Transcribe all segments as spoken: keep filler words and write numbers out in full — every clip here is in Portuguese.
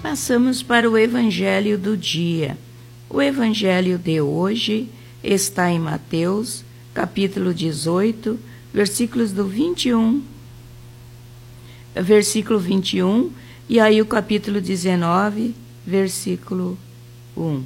Passamos para o Evangelho do dia. O Evangelho de hoje está em Mateus, capítulo dezoito, versículos do vinte e um, versículo vinte e um, e aí o capítulo dezenove, versículo um.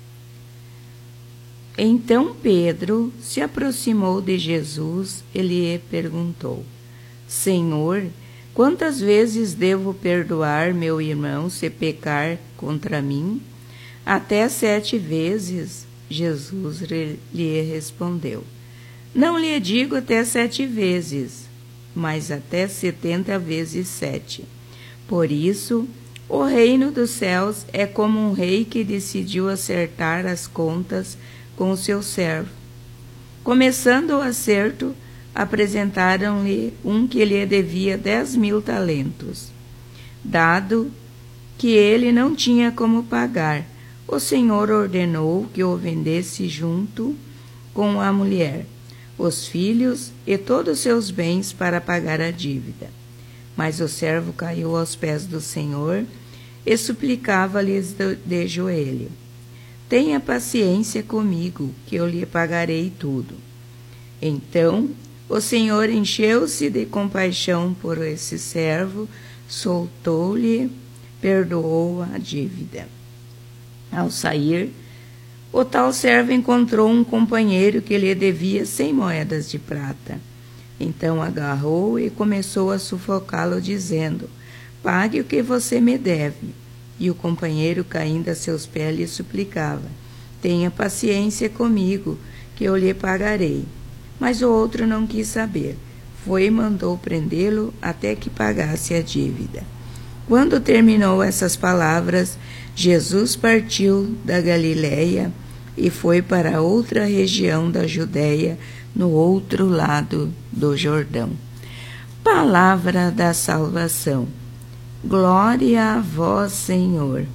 Então Pedro se aproximou de Jesus e lhe perguntou: Senhor, quantas vezes devo perdoar meu irmão se pecar contra mim? Até sete vezes. Jesus lhe respondeu: Não lhe digo até sete vezes, mas até setenta vezes sete. Por isso, o reino dos céus é como um rei que decidiu acertar as contas com o seu servo. Começando o acerto, apresentaram-lhe um que lhe devia dez mil talentos. Dado que ele não tinha como pagar, o Senhor ordenou que o vendesse junto com a mulher, os filhos e todos os seus bens para pagar a dívida. Mas o servo caiu aos pés do Senhor e suplicava-lhes de joelho: Tenha paciência comigo, que eu lhe pagarei tudo. Então o Senhor encheu-se de compaixão por esse servo, soltou-lhe, perdoou a dívida. Ao sair, o tal servo encontrou um companheiro que lhe devia cem moedas de prata. Então agarrou e começou a sufocá-lo, dizendo: Pague o que você me deve. E o companheiro, caindo a seus pés, lhe suplicava: Tenha paciência comigo, que eu lhe pagarei. Mas o outro não quis saber. Foi e mandou prendê-lo até que pagasse a dívida. Quando terminou essas palavras, Jesus partiu da Galiléia e foi para outra região da Judéia, no outro lado do Jordão. Palavra da salvação. Glória a vós, Senhor.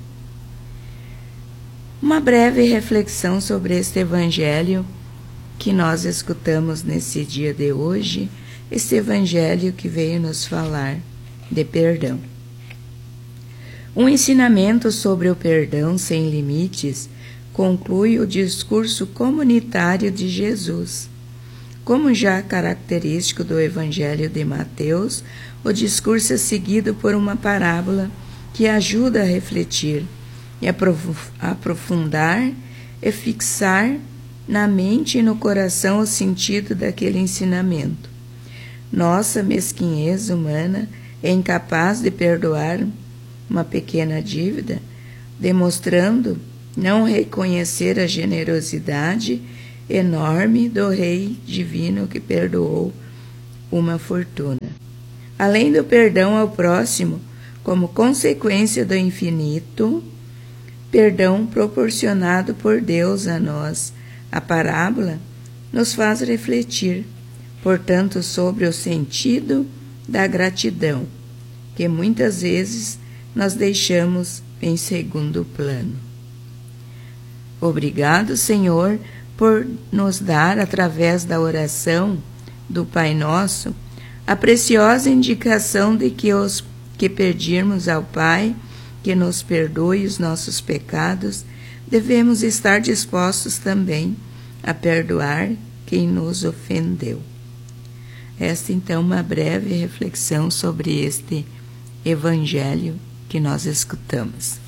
Uma breve reflexão sobre este evangelho que nós escutamos nesse dia de hoje, este evangelho que veio nos falar de perdão. Um ensinamento sobre o perdão sem limites conclui o discurso comunitário de Jesus. Como já característico do Evangelho de Mateus, o discurso é seguido por uma parábola que ajuda a refletir e a aprofundar e fixar na mente e no coração o sentido daquele ensinamento. Nossa mesquinhez humana é incapaz de perdoar uma pequena dívida, demonstrando não reconhecer a generosidade enorme do Rei Divino que perdoou uma fortuna. Além do perdão ao próximo, como consequência do infinito, perdão proporcionado por Deus a nós, a parábola nos faz refletir, portanto, sobre o sentido da gratidão, que muitas vezes nós deixamos em segundo plano. Obrigado, Senhor, por nos dar, através da oração do Pai Nosso, a preciosa indicação de que os que pedirmos ao Pai que nos perdoe os nossos pecados, devemos estar dispostos também a perdoar quem nos ofendeu. Esta, então, uma breve reflexão sobre este Evangelho que nós escutamos.